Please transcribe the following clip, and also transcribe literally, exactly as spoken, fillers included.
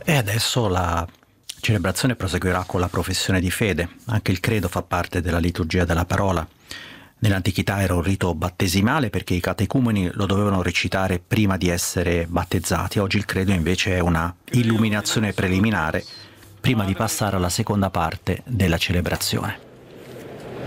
E adesso la celebrazione proseguirà con la professione di fede. Anche il credo fa parte della liturgia della parola. Nell'antichità era un rito battesimale perché i catecumeni lo dovevano recitare prima di essere battezzati. Oggi il credo invece è una illuminazione preliminare prima di passare alla seconda parte della celebrazione.